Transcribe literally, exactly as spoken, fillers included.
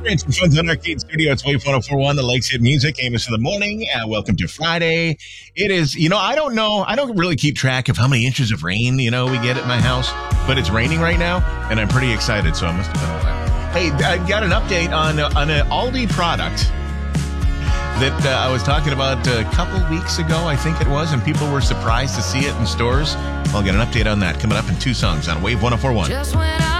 Experience some Fun's on Arcade Studio. It's Wave one oh four one, the Lakes Hit Music. Amos in the morning. Uh, welcome to Friday. It is, you know, I don't know. I don't really keep track of how many inches of rain, you know, we get at my house. But it's raining right now, and I'm pretty excited, so it must have been a while. Hey, I got an update on, uh, on an Aldi product that uh, I was talking about a couple weeks ago, I think it was, and people were surprised to see it in stores. I'll get an update on that coming up in two songs on Wave one oh four one. Just when I